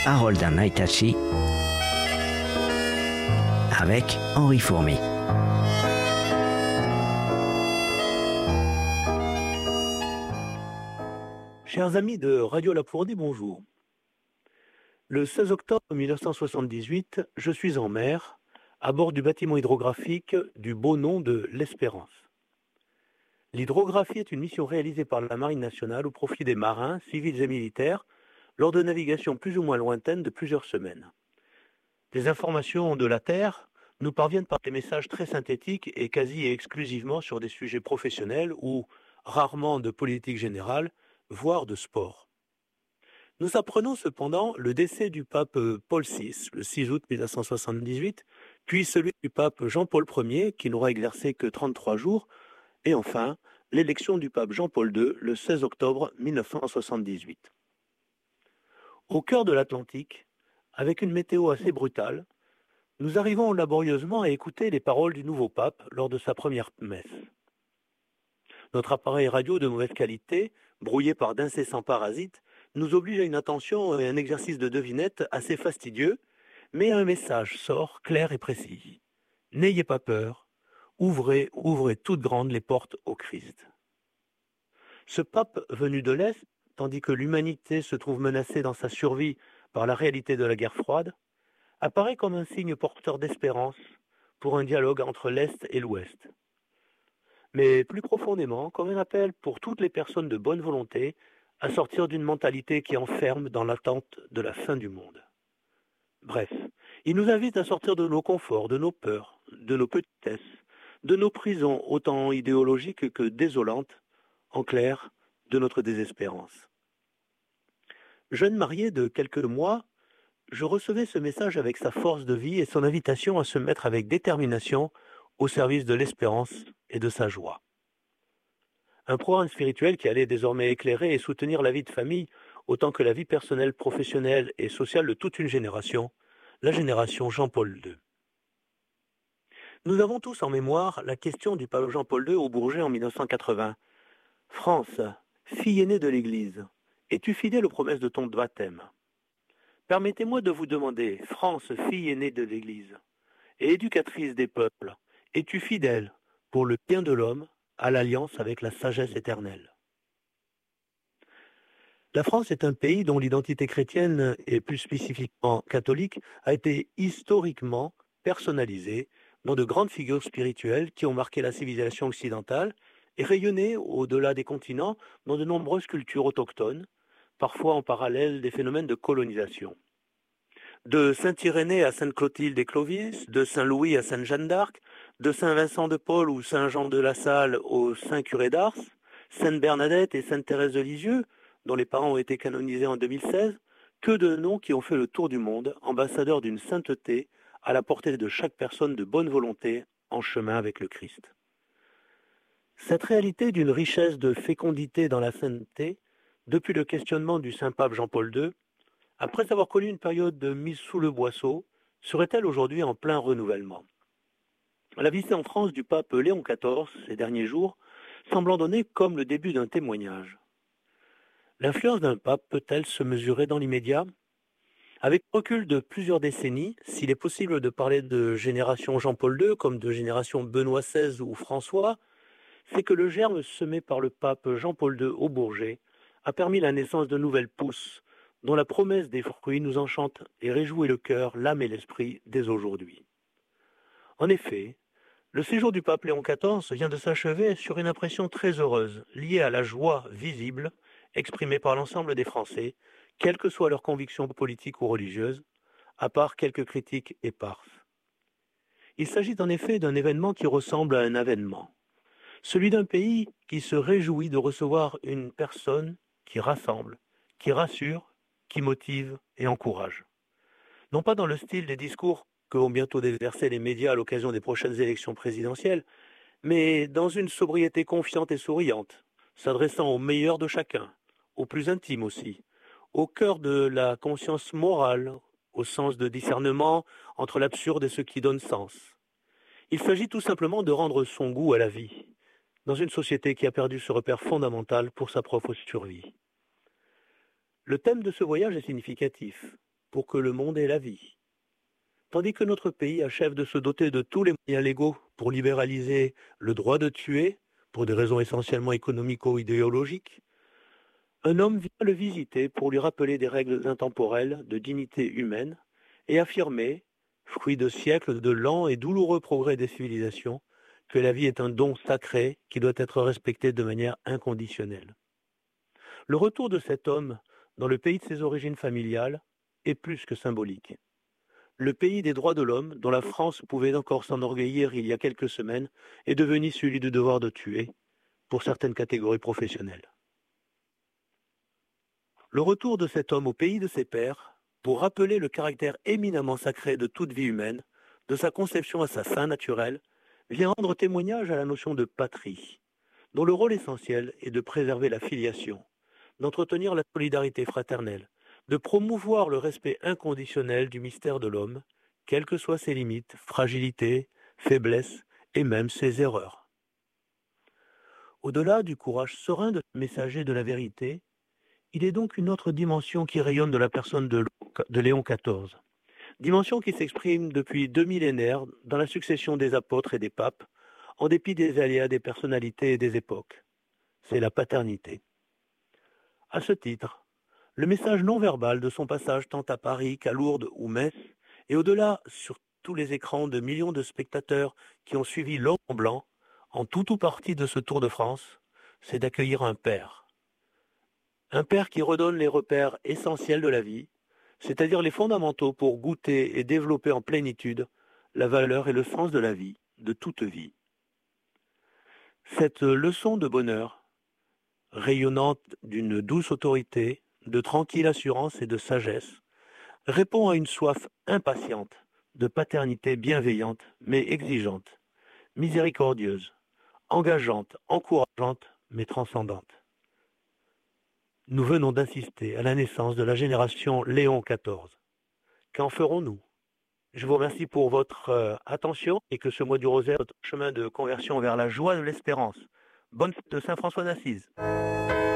Harold and Hitachi avec Henri Fourmy. Chers amis de Radio Lafourdi, bonjour. Le 16 octobre 1978, je suis en mer, à bord du bâtiment hydrographique du beau nom de l'Espérance. L'hydrographie est une mission réalisée par la Marine nationale au profit des marins, civils et militaires, lors de navigations plus ou moins lointaines de plusieurs semaines. Des informations de la Terre nous parviennent par des messages très synthétiques et quasi exclusivement sur des sujets professionnels ou rarement de politique générale, voire de sport. Nous apprenons cependant le décès du pape Paul VI, le 6 août 1978, puis celui du pape Jean-Paul Ier, qui n'aura exercé que 33 jours, et enfin, l'élection du pape Jean-Paul II, le 16 octobre 1978. Au cœur de l'Atlantique, avec une météo assez brutale, nous arrivons laborieusement à écouter les paroles du nouveau pape lors de sa première messe. Notre appareil radio de mauvaise qualité, brouillé par d'incessants parasites, nous oblige à une attention et un exercice de devinette assez fastidieux, mais un message sort clair et précis. N'ayez pas peur, ouvrez toutes grandes les portes au Christ. Ce pape venu de l'Est, tandis que l'humanité se trouve menacée dans sa survie par la réalité de la guerre froide, apparaît comme un signe porteur d'espérance pour un dialogue entre l'Est et l'Ouest. Mais plus profondément, comme un appel pour toutes les personnes de bonne volonté à sortir d'une mentalité qui enferme dans l'attente de la fin du monde. Bref, il nous invite à sortir de nos conforts, de nos peurs, de nos petitesses, de nos prisons autant idéologiques que désolantes, en clair, de notre désespérance. Jeune marié de quelques mois, je recevais ce message avec sa force de vie et son invitation à se mettre avec détermination au service de l'espérance et de sa joie. Un programme spirituel qui allait désormais éclairer et soutenir la vie de famille autant que la vie personnelle, professionnelle et sociale de toute une génération, la génération Jean-Paul II. Nous avons tous en mémoire la question du pape Jean-Paul II au Bourget en 1980. « France, fille aînée de l'Église, es-tu fidèle aux promesses de ton baptême ? Permettez-moi de vous demander, France, fille aînée de l'Église et éducatrice des peuples, es-tu fidèle pour le bien de l'homme à l'alliance avec la sagesse éternelle ? » La France est un pays dont l'identité chrétienne, et plus spécifiquement catholique, a été historiquement personnalisée dans de grandes figures spirituelles qui ont marqué la civilisation occidentale et rayonné au-delà des continents dans de nombreuses cultures autochtones, parfois en parallèle des phénomènes de colonisation. De Saint-Irénée à Sainte-Clotilde et Clovis, de Saint-Louis à Sainte-Jeanne d'Arc, de Saint-Vincent de Paul ou Saint-Jean de la Salle au Saint-Curé d'Ars, Sainte-Bernadette et Sainte-Thérèse de Lisieux, dont les parents ont été canonisés en 2016, que de noms qui ont fait le tour du monde, ambassadeurs d'une sainteté à la portée de chaque personne de bonne volonté en chemin avec le Christ. Cette réalité d'une richesse de fécondité dans la sainteté, depuis le questionnement du Saint-Pape Jean-Paul II, après avoir connu une période de mise sous le boisseau, serait-elle aujourd'hui en plein renouvellement ? La visite en France du pape Léon XIV ces derniers jours semble en donner comme le début d'un témoignage. L'influence d'un pape peut-elle se mesurer dans l'immédiat ? Avec le recul de plusieurs décennies, s'il est possible de parler de génération Jean-Paul II comme de génération Benoît XVI ou François, c'est que le germe semé par le pape Jean-Paul II au Bourget a permis la naissance de nouvelles pousses dont la promesse des fruits nous enchante et réjouit le cœur, l'âme et l'esprit dès aujourd'hui. En effet, le séjour du pape Léon XIV vient de s'achever sur une impression très heureuse, liée à la joie visible exprimée par l'ensemble des Français, quelles que soient leurs convictions politiques ou religieuses, à part quelques critiques éparses. Il s'agit en effet d'un événement qui ressemble à un avènement, celui d'un pays qui se réjouit de recevoir une personne qui rassemble, qui rassure, qui motive et encourage. Non pas dans le style des discours que vont bientôt déverser les médias à l'occasion des prochaines élections présidentielles, mais dans une sobriété confiante et souriante, s'adressant au meilleur de chacun, au plus intime aussi, au cœur de la conscience morale, au sens de discernement entre l'absurde et ce qui donne sens. Il s'agit tout simplement de rendre son goût à la vie, dans une société qui a perdu ce repère fondamental pour sa propre survie. Le thème de ce voyage est significatif. pour que le monde ait la vie. Tandis que notre pays achève de se doter de tous les moyens légaux pour libéraliser le droit de tuer, pour des raisons essentiellement économico-idéologiques, un homme vient le visiter pour lui rappeler des règles intemporelles de dignité humaine et affirmer, fruit de siècles de lents et douloureux progrès des civilisations, que la vie est un don sacré qui doit être respecté de manière inconditionnelle. Le retour de cet homme dans le pays de ses origines familiales est plus que symbolique. Le pays des droits de l'homme, dont la France pouvait encore s'enorgueillir il y a quelques semaines, est devenu celui du devoir de tuer pour certaines catégories professionnelles. Le retour de cet homme au pays de ses pères, pour rappeler le caractère éminemment sacré de toute vie humaine, de sa conception à sa fin naturelle, vient rendre témoignage à la notion de patrie, dont le rôle essentiel est de préserver la filiation, d'entretenir la solidarité fraternelle, de promouvoir le respect inconditionnel du mystère de l'homme, quelles que soient ses limites, fragilités, faiblesses et même ses erreurs. Au-delà du courage serein de messager de la vérité, il est donc une autre dimension qui rayonne de la personne de Léon XIV. Dimension qui s'exprime depuis 2 millénaires dans la succession des apôtres et des papes, en dépit des aléas des personnalités et des époques. C'est la paternité. À ce titre, le message non verbal de son passage tant à Paris qu'à Lourdes ou Metz, et au-delà sur tous les écrans de millions de spectateurs qui ont suivi l'homme en blanc, en tout ou partie de ce Tour de France, c'est d'accueillir un père. Un père qui redonne les repères essentiels de la vie, c'est-à-dire les fondamentaux pour goûter et développer en plénitude la valeur et le sens de la vie, de toute vie. Cette leçon de bonheur, rayonnante d'une douce autorité, de tranquille assurance et de sagesse, répond à une soif impatiente de paternité bienveillante mais exigeante, miséricordieuse, engageante, encourageante mais transcendante. Nous venons d'assister à la naissance de la génération Léon XIV. Qu'en ferons-nous? Je vous remercie pour votre attention et que ce mois du rosaire soit un chemin de conversion vers la joie de l'espérance. Bonne fête de Saint François d'Assise.